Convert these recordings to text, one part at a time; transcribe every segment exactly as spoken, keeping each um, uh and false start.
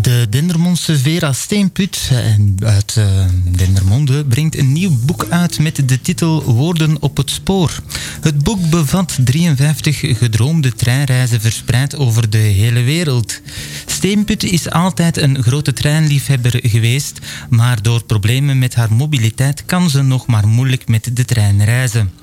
De Dendermondse Vera Steenput uit uh, Dendermonde brengt een nieuw boek uit met de titel Woorden op het spoor. Het boek bevat drieënvijftig gedroomde treinreizen verspreid over de hele wereld. Steenput is altijd een grote treinliefhebber geweest, maar door problemen met haar mobiliteit kan ze nog maar moeilijk met de trein reizen.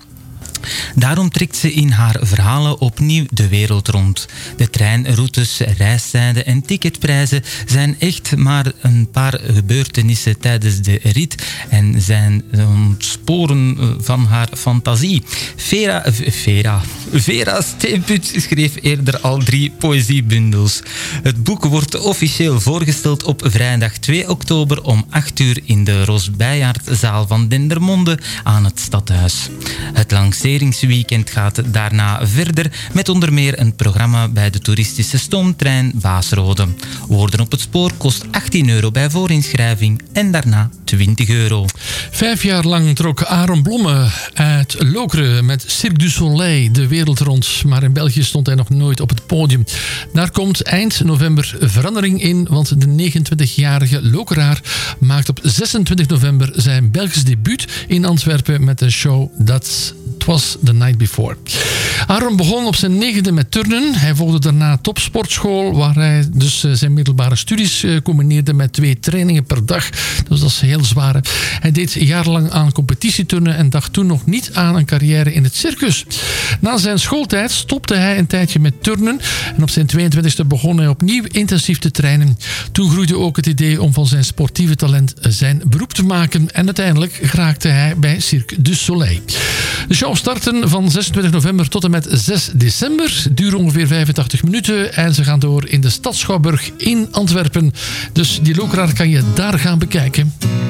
Daarom trekt ze in haar verhalen opnieuw de wereld rond. De treinroutes, reistijden en ticketprijzen zijn echt maar een paar gebeurtenissen tijdens de rit en zijn ontsporen van haar fantasie. Vera, Vera, Vera Steenput schreef eerder al drie poëziebundels. Het boek wordt officieel voorgesteld op vrijdag twee oktober om acht uur in de Ros Bijaardzaal van Dendermonde aan het Stadhuis. Het lanceringsweekend gaat daarna verder met onder meer een programma bij de toeristische stoomtrein Baasrode. Woorden op het spoor kost achttien euro bij voorinschrijving en daarna twintig euro. Vijf jaar lang trok Aaron Blomme uit Lokeren met Cirque du Soleil de wereld rond. Maar in België stond hij nog nooit op het podium. Daar komt eind november verandering in, want de negenentwintigjarige Lokeraar maakt op zesentwintig november zijn Belgisch debuut in Antwerpen met de show That's It Was The Night Before. Aaron begon op zijn negende met turnen. Hij volgde daarna topsportschool, waar hij dus zijn middelbare studies combineerde met twee trainingen per dag. Dus dat is heel zwaar. Hij deed jarenlang aan competitieturnen en dacht toen nog niet aan een carrière in het circus. Na zijn schooltijd stopte hij een tijdje met turnen en op zijn tweeëntwintigste begon hij opnieuw intensief te trainen. Toen groeide ook het idee om van zijn sportieve talent zijn beroep te maken en uiteindelijk geraakte hij bij Cirque du Soleil. De show starten van zesentwintig november tot en met zes december. Duren ongeveer vijfentachtig minuten en ze gaan door in de Stad Schouwburg in Antwerpen. Dus die Lokeraar kan je daar gaan bekijken.